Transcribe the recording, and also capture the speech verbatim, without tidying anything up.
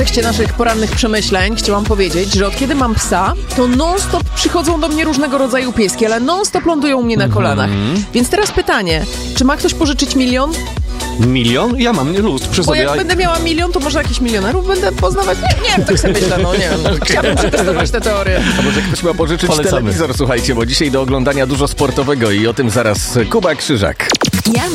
W kontekście naszych porannych przemyśleń chciałam powiedzieć, że od kiedy mam psa, to non-stop przychodzą do mnie różnego rodzaju pieski, ale non-stop lądują u mnie na kolanach. Mm-hmm. Więc teraz pytanie, czy ma ktoś pożyczyć milion? Milion? Ja mam luz przy Bo sobie. jak a- będę miała milion, to może jakichś milionerów będę poznawać? Nie, nie wiem, tak sobie myślę, no nie wiem. Chciałabym przetestować tę teorię. A może ktoś ma pożyczyć Polecamy. telewizor, słuchajcie, bo dzisiaj do oglądania dużo sportowego i o tym zaraz Kuba Krzyżak. Ja